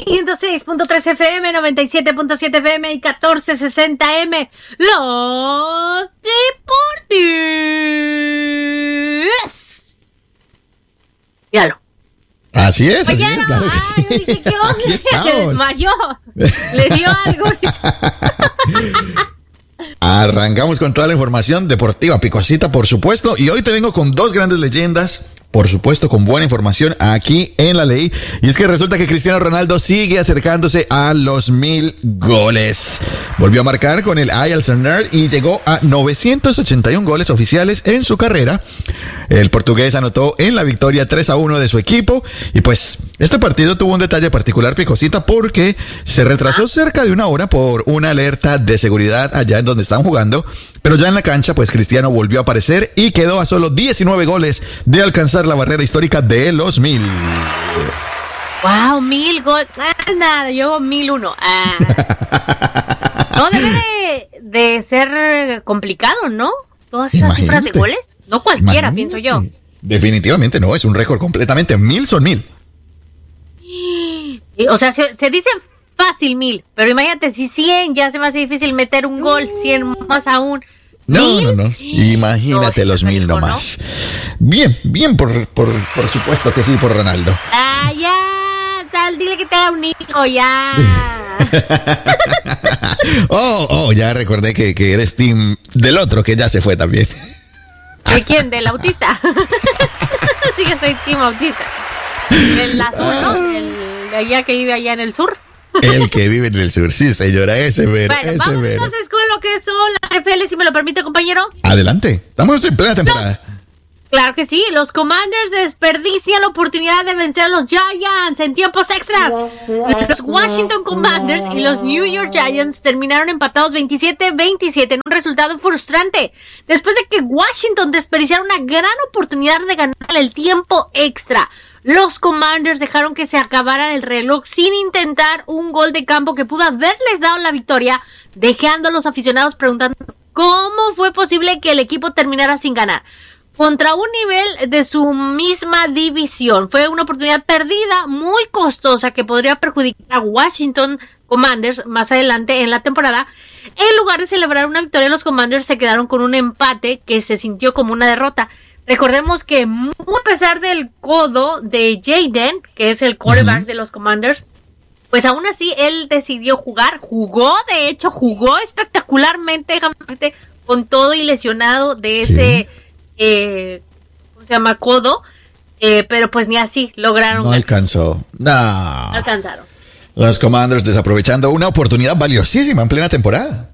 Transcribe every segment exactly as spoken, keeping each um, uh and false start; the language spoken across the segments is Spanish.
ciento seis punto tres F M, noventa y siete punto siete F M y catorce sesenta M. Los deportes. Míralo. Así es, así es, claro que Ay, sí. dije, ¿qué onda? Se desmayó. Le dio algo. Arrancamos con toda la información deportiva, picosita, por supuesto. Y hoy te vengo con dos grandes leyendas, por supuesto, con buena información aquí en La Ley. Y es que resulta que Cristiano Ronaldo sigue acercándose a los mil goles. Volvió a marcar con el Al Nassr y llegó a novecientos ochenta y uno goles oficiales en su carrera. El portugués anotó en la victoria tres a uno de su equipo. Y pues, este partido tuvo un detalle particular, picosita, porque se retrasó cerca de una hora por una alerta de seguridad allá en donde estaban jugando. Pero ya en la cancha, pues Cristiano volvió a aparecer y quedó a solo diecinueve goles de alcanzar la barrera histórica de los mil. Wow, mil goles. Ah, nada, yo mil uno. Ah. No debe de, de ser complicado, ¿no? Todas esas Imagínate. cifras de goles. No cualquiera, Imagínate. pienso yo. Definitivamente no, es un récord completamente. Mil son mil. O sea, se, se dice fácil mil, pero imagínate, si cien ya se me hace difícil meter un gol, cien más aún. No, ¿Mil? no, no. Imagínate No, los sí, mil ¿no? nomás. Bien, bien, por, por, por supuesto que sí, por Ronaldo. Ah, ya, tal, dile que te haga un niño, ya. oh, oh, ya recordé que, que eres team del otro que ya se fue también. ¿De quién? ¿Del autista? Sí que soy team autista. El azul, ¿no? El de allá que vive allá en el sur. El que vive en el sur, sí, señora, ese ver, Bueno, ese vamos ver. entonces con lo que son las N F L, si me lo permite, compañero. Adelante, estamos en plena temporada. Claro que sí, los Commanders desperdician la oportunidad de vencer a los Giants en tiempos extras. Los Washington Commanders y los New York Giants terminaron empatados veintisiete veintisiete en un resultado frustrante, después de que Washington desperdiciara una gran oportunidad de ganar el tiempo extra. Los Commanders dejaron que se acabara el reloj sin intentar un gol de campo que pudo haberles dado la victoria, dejando a los aficionados preguntando cómo fue posible que el equipo terminara sin ganar contra un nivel de su misma división. Fue una oportunidad perdida, muy costosa, que podría perjudicar a Washington Commanders más adelante en la temporada. En lugar de celebrar una victoria, los Commanders se quedaron con un empate que se sintió como una derrota. Recordemos que muy a pesar del codo de Jaden, que es el quarterback uh-huh. de los Commanders, pues aún así él decidió jugar, jugó, de hecho jugó espectacularmente, con todo y lesionado de ese, sí. eh, ¿cómo se llama? Codo, eh, pero pues ni así lograron. No ganar. alcanzó, no. No alcanzaron. Los Commanders desaprovechando una oportunidad valiosísima en plena temporada.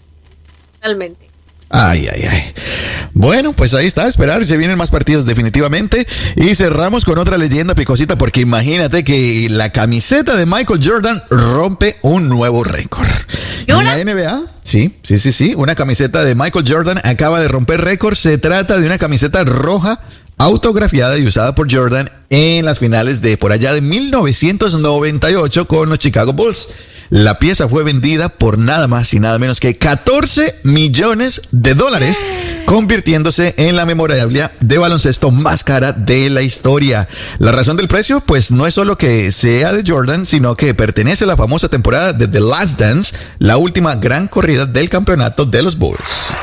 Realmente. Ay, ay, ay. Bueno, pues ahí está, a esperar, se vienen más partidos definitivamente. Y cerramos con otra leyenda, picosita, porque imagínate que la camiseta de Michael Jordan rompe un nuevo récord. ¿En la N B A? Sí, sí, sí, sí. Una camiseta de Michael Jordan acaba de romper récord. Se trata de una camiseta roja autografiada y usada por Jordan en las finales de por allá de mil novecientos noventa y ocho con los Chicago Bulls. La pieza fue vendida por nada más y nada menos que catorce millones de dólares, convirtiéndose en la memorabilia de baloncesto más cara de la historia. La razón del precio, pues no es solo que sea de Jordan, sino que pertenece a la famosa temporada de The Last Dance, la última gran corrida del campeonato de los Bulls.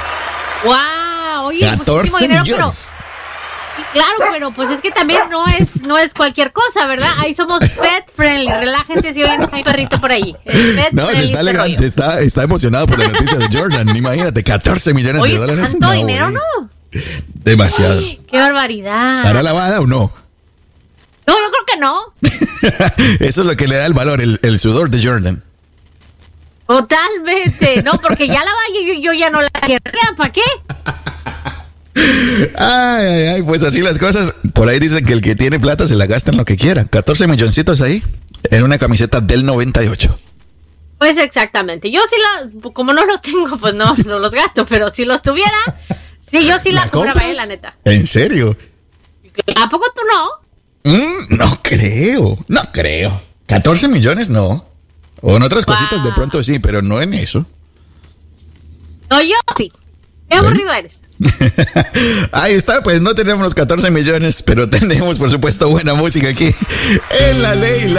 ¡Wow! Oye, catorce dinero, millones. Pero... Claro, pero pues es que también no es no es cualquier cosa, ¿verdad? Ahí somos pet friendly. Relájense si oyen un perrito por ahí. Pet no, se está elegante, está, está emocionado por la noticia de Jordan. Imagínate, catorce millones Oye, de dólares. ¿tanto no, dinero, wey. no? Demasiado. Ay, ¡qué barbaridad! ¿Para lavada o no? No, yo creo que no. Eso es lo que le da el valor, el, el sudor de Jordan. Totalmente. No, porque ya la vaya yo, yo ya no la querría. ¿Para qué? Ay, ay, ay, pues así las cosas. Por ahí dicen que el que tiene plata se la gasta en lo que quiera. catorce milloncitos ahí en una camiseta del noventa y ocho. Pues exactamente. Yo sí la, como no los tengo, pues no, no los gasto, pero si los tuviera, sí, yo sí la, la compraba, eh, la neta. ¿En serio? ¿A poco tú no? Mm, no creo, no creo. catorce millones no. O en otras wow. cositas de pronto sí, pero no en eso. No, yo sí. Qué aburrido bueno. eres. Ahí está, pues no tenemos los catorce millones, pero tenemos por supuesto buena música aquí en La Ley.